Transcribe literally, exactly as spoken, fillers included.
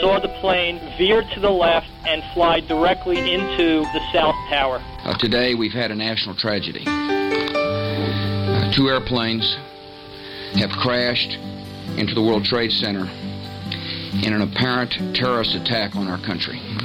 saw the plane veer to the left and fly directly into the South Tower. Uh, today we've had a national tragedy. Uh, two airplanes have crashed into the World Trade Center in an apparent terrorist attack on our country.